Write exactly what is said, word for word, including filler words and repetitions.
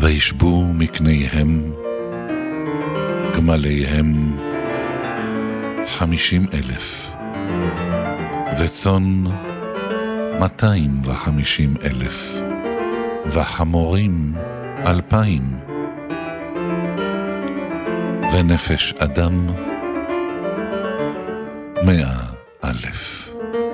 וישבו מקניהם גמליהם חמישים אלף וצאן מאתיים וחמישים אלף וחמורים אלפיים ונפש אדם מאה אלף.